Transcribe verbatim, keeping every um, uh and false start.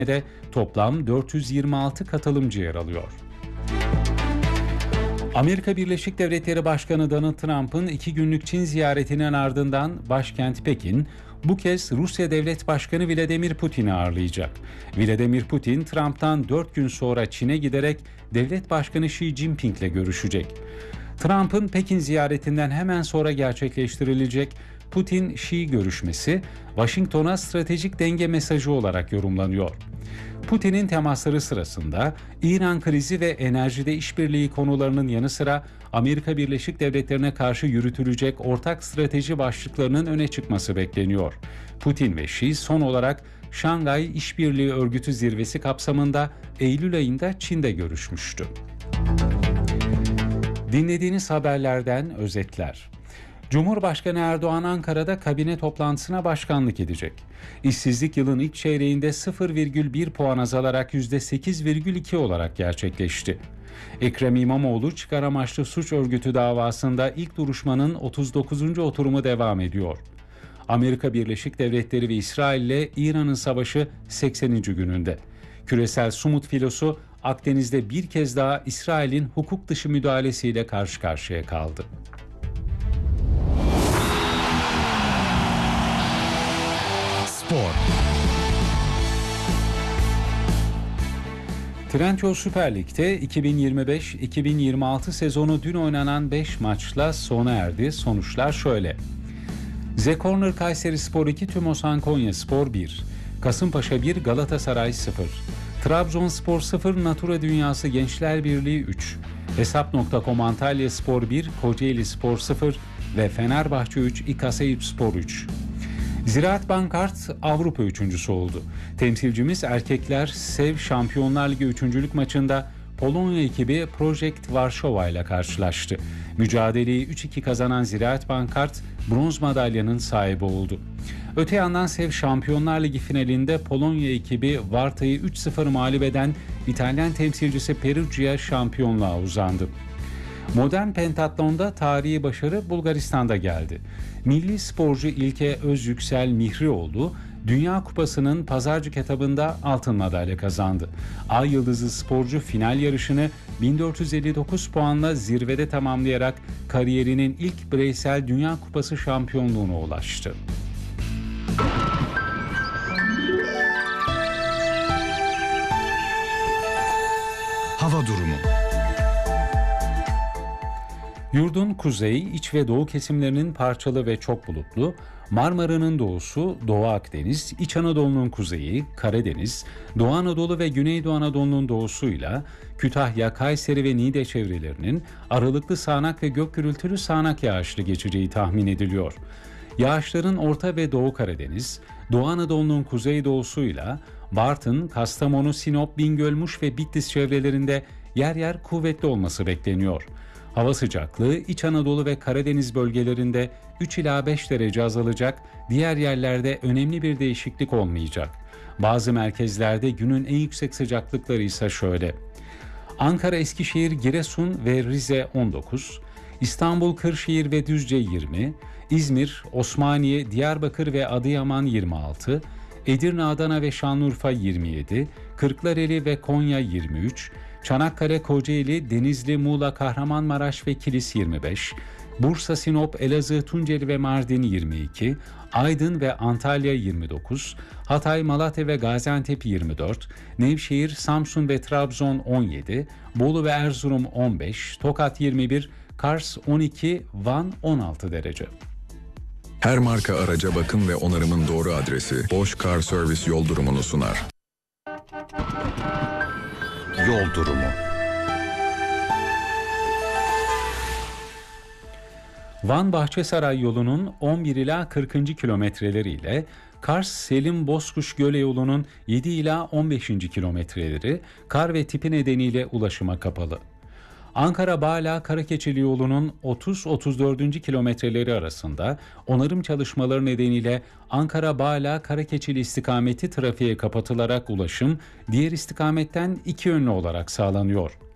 de toplam dört yüz yirmi altı katılımcı yer alıyor. Amerika Birleşik Devletleri Başkanı Donald Trump'ın iki günlük Çin ziyaretinin ardından başkent Pekin, bu kez Rusya Devlet Başkanı Vladimir Putin'i ağırlayacak. Vladimir Putin, Trump'tan dört gün sonra Çin'e giderek Devlet Başkanı Xi Jinping'le görüşecek. Trump'ın Pekin ziyaretinden hemen sonra gerçekleştirilecek Putin-Xi görüşmesi, Washington'a stratejik denge mesajı olarak yorumlanıyor. Putin'in temasları sırasında İran krizi ve enerjide işbirliği konularının yanı sıra Amerika Birleşik Devletleri'ne karşı yürütülecek ortak strateji başlıklarının öne çıkması bekleniyor. Putin ve Xi son olarak Şangay İşbirliği Örgütü zirvesi kapsamında Eylül ayında Çin'de görüşmüştü. Dinlediğiniz haberlerden özetler. Cumhurbaşkanı Erdoğan Ankara'da kabine toplantısına başkanlık edecek. İşsizlik yılın ilk çeyreğinde sıfır virgül bir puan azalarak yüzde sekiz virgül iki olarak gerçekleşti. Ekrem İmamoğlu çıkar amaçlı suç örgütü davasında ilk duruşmanın otuz dokuzuncu oturumu devam ediyor. Amerika Birleşik Devletleri ve İsrail ile İran'ın savaşı sekseninci gününde. Küresel Sumut filosu Akdeniz'de bir kez daha İsrail'in hukuk dışı müdahalesiyle karşı karşıya kaldı. Spor. Trendyol Süper Lig'de iki bin yirmi beş iki bin yirmi altı sezonu dün oynanan beş maçla sona erdi. Sonuçlar şöyle. Zekorner Kayserispor iki, Tümosan Konyaspor bir, Kasımpaşa bir, Galatasaray sıfır, Trabzonspor sıfır, Natura Dünyası Gençler Birliği üç, Hesap nokta com Antalyaspor bir, Kocaelispor sıfır ve Fenerbahçe üç, İKASEYİPSPOR üç. Ziraat Bankart Avrupa üçüncüsü oldu. Temsilcimiz erkekler Sev Şampiyonlar Ligi üçüncülük maçında Polonya ekibi Project Varşova ile karşılaştı. Mücadeleyi üç iki kazanan Ziraat Bankart bronz madalyanın sahibi oldu. Öte yandan Sev Şampiyonlar Ligi finalinde Polonya ekibi Varta'yı üç sıfır mağlup eden İtalyan temsilcisi Perugia şampiyonluğa uzandı. Modern pentatlonda tarihi başarı Bulgaristan'da geldi. Milli sporcu İlke Özyüksel Mihrioğlu, Dünya Kupası'nın pazarcık etabında altın madalya kazandı. Ay Yıldızı sporcu final yarışını bin dört yüz elli dokuz puanla zirvede tamamlayarak kariyerinin ilk bireysel Dünya Kupası şampiyonluğuna ulaştı. Hava durumu. Yurdun kuzey, iç ve doğu kesimlerinin parçalı ve çok bulutlu, Marmara'nın doğusu, Doğu Akdeniz, İç Anadolu'nun kuzeyi, Karadeniz, Doğu Anadolu ve Güneydoğu Anadolu'nun doğusuyla Kütahya, Kayseri ve Niğde çevrelerinin aralıklı sağanak ve gök gürültülü sağanak yağışlı geçeceği tahmin ediliyor. Yağışların Orta ve Doğu Karadeniz, Doğu Anadolu'nun kuzeydoğusuyla Bartın, Kastamonu, Sinop, Bingöl, Muş ve Bitlis çevrelerinde yer yer kuvvetli olması bekleniyor. Hava sıcaklığı İç Anadolu ve Karadeniz bölgelerinde üç ila beş derece azalacak, diğer yerlerde önemli bir değişiklik olmayacak. Bazı merkezlerde günün en yüksek sıcaklıkları ise şöyle. Ankara, Eskişehir, Giresun ve Rize on dokuz, İstanbul, Kırşehir ve Düzce yirmi, İzmir, Osmaniye, Diyarbakır ve Adıyaman yirmi altı, Edirne, Adana ve Şanlıurfa yirmi yedi, Kırklareli ve Konya yirmi üç, Çanakkale, Kocaeli, Denizli, Muğla, Kahramanmaraş ve Kilis yirmi beş, Bursa, Sinop, Elazığ, Tunceli ve Mardin yirmi iki, Aydın ve Antalya yirmi dokuz, Hatay, Malatya ve Gaziantep yirmi dört, Nevşehir, Samsun ve Trabzon on yedi, Bolu ve Erzurum on beş, Tokat yirmi bir, Kars on iki, Van on altı derece. Her marka araca bakım ve onarımın doğru adresi Bosch Car Service yol durumunu sunar. Yol durumu. Van Bahçesaray yolunun on bir ila kırkıncı kilometreleriyle Kars Selim Bozkuş Göle yolunun yedi ila on beşinci kilometreleri kar ve tipi nedeniyle ulaşıma kapalı. Ankara-Bağla Karakeçili yolunun otuz otuz dördüncü kilometreleri arasında onarım çalışmaları nedeniyle Ankara-Bağla Karakeçili istikameti trafiğe kapatılarak ulaşım diğer istikametten iki yönlü olarak sağlanıyor.